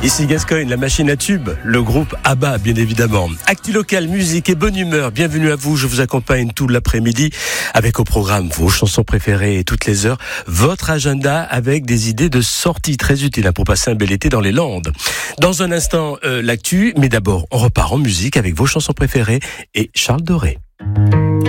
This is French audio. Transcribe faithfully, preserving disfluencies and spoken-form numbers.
Ici Gascogne, la machine à tube, le groupe ABBA bien évidemment. Actu local, musique et bonne humeur, bienvenue à vous, je vous accompagne tout l'après-midi avec au programme vos chansons préférées et toutes les heures, votre agenda avec des idées de sortie très utiles pour passer un bel été dans les Landes. Dans un instant, euh, l'actu, mais d'abord on repart en musique avec vos chansons préférées et Charles Doré.